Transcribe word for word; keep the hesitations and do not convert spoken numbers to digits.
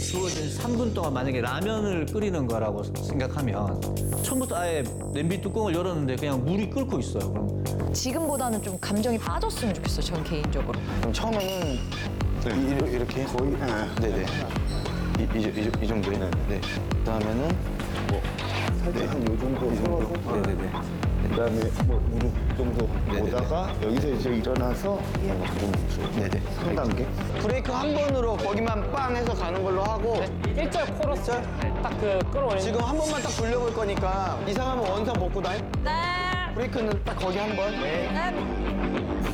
그거 이제 삼 분 동안 만약에 라면을 끓이는 거라고 생각하면 처음부터 아예 냄비 뚜껑을 열었는데 그냥 물이 끓고 있어요. 그럼 지금보다는 좀 감정이 빠졌으면 좋겠어요, 전 개인적으로. 그럼 처음에는 이, 이렇게 거의 네네 이, 이, 이, 이 정도요. 네. 그다음에는 뭐 살짝 한 요 정도 세워서 네네네. 그다음에 뭐 무릎 정도 네네네. 보다가 여기서 이제 일어나서 그 정도. 네네. 삼 단계. 브레이크 한 번으로 거기만 빵 해서 가는 걸로 하고 일 절 코러스 딱 그 끌어올리는 지금 한 번만 딱 돌려볼 거니까 이상하면 원상 복구 다잉. 네. 브레이크는 딱 거기 한 번. 네.